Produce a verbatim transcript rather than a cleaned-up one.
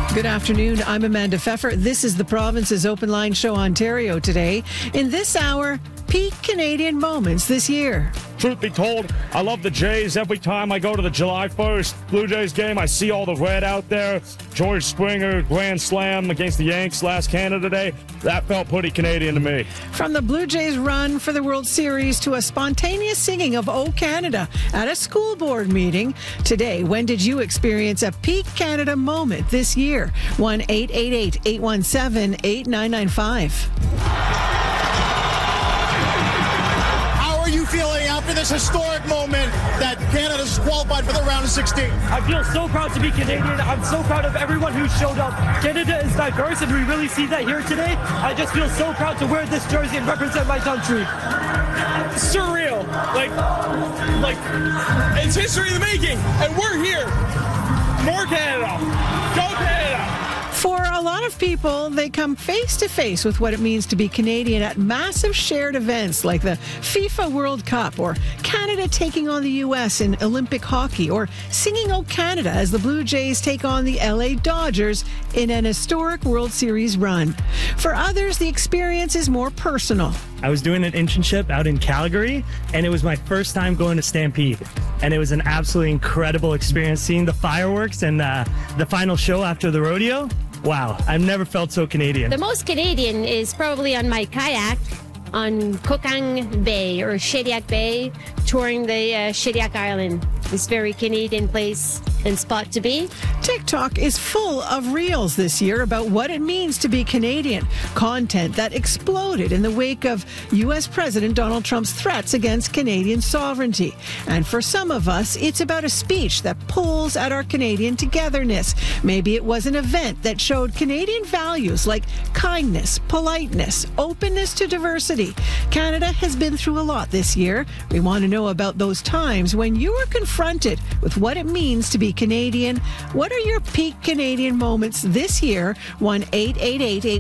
Good afternoon. I'm Amanda Pfeffer. This is the Province's Open Line Show Ontario today. In this hour, peak Canadian moments this year. Truth be told, I love the Jays. Every time I go to the July first Blue Jays game, I see all the red out there. George Springer, grand slam against the Yanks last Canada Day. That felt pretty Canadian to me. From the Blue Jays' run for the World Series to a spontaneous singing of O Canada at a school board meeting. Today, when did you experience a peak Canada moment this year? one eight eight eight, eight one seven, eight nine nine five. You feeling after this historic moment that Canada's qualified for the round of sixteen? I feel so proud to be Canadian. I'm so proud of everyone who showed up. Canada is diverse, and we really see that here today. I just feel so proud to wear this jersey and represent my country. Surreal. Like, like, it's history in the making, and we're here. More Canada. Go Canada. For a lot of people, they come face to face with what it means to be Canadian at massive shared events like the FIFA World Cup, or Canada taking on the U S in Olympic hockey, or singing O Canada as the Blue Jays take on the L A Dodgers in an historic World Series run. For others, the experience is more personal. I was doing an internship out in Calgary, and it was my first time going to Stampede. And it was an absolutely incredible experience seeing the fireworks and uh, the final show after the rodeo. Wow, I've never felt so Canadian. The most Canadian is probably on my kayak on Kokang Bay or Shediac Bay, touring the uh, Shediac Island. It's a very Canadian place and spot to be. TikTok is full of reels this year about what it means to be Canadian. Content that exploded in the wake of U S President Donald Trump's threats against Canadian sovereignty. And for some of us, it's about a speech that pulls at our Canadian togetherness. Maybe it was an event that showed Canadian values like kindness, politeness, openness to diversity. Canada has been through a lot this year. We want to know about those times when you were confronted with what it means to be Canadian. What are your peak Canadian moments this year? one eight eight eight, eight